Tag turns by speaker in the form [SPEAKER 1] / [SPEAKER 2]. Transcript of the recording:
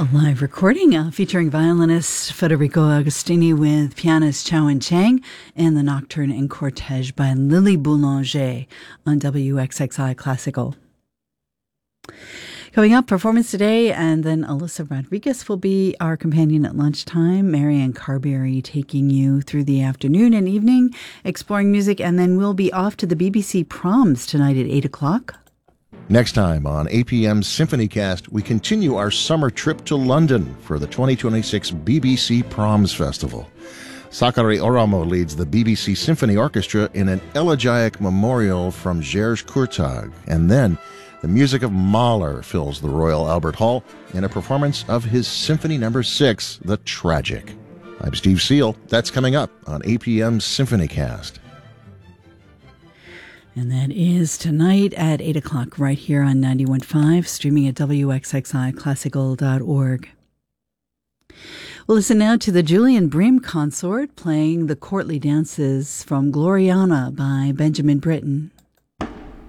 [SPEAKER 1] A live recording featuring violinist Federico Agostini with pianist Chow Chang and the Nocturne and Cortege by Lily Boulanger on WXXI Classical. Coming up, performance today, and then Alyssa Rodriguez will be our companion at lunchtime. Marianne Carberry taking you through the afternoon and evening, exploring music, and then we'll be off to the BBC Proms tonight at 8 o'clock.
[SPEAKER 2] Next time on APM Symphonycast, we continue our summer trip to London for the 2026 BBC Proms Festival. Sakari Oramo leads the BBC Symphony Orchestra in an elegiac memorial from Gers Kurtag, and then the music of Mahler fills the Royal Albert Hall in a performance of his Symphony No. 6, The Tragic. I'm Steve Seal. That's coming up on APM Symphonycast.
[SPEAKER 1] And that is tonight at 8 o'clock right here on 91.5, streaming at wxxiclassical.org. We'll listen now to the Julian Bream Consort playing the courtly dances from Gloriana by Benjamin Britten.